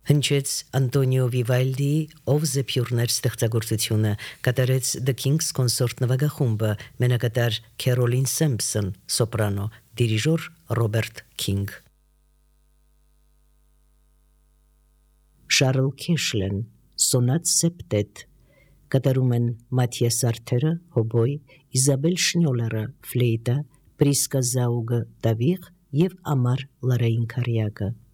Հնչեց Անտոնիո Վիվալդիի «Ով զեփյուռներ» ստեղծագործությունը, կատարեց The King's Consort նվագախումբը, մենակատար Քերոլին Սեմփսոն, սոպրանո, դիրիժոր Ռոբերտ Քինգ։ Շարլ Քեշլեն, Սոնատ Սեպտետ, կատարում են Մաթիաս Արթերը, հոբոյ, Իզաբել Շնյոլերը, ֆլեյտա, Պրիսկա Զաուգը, տավիղ և Ամար Լարային Քարյակը։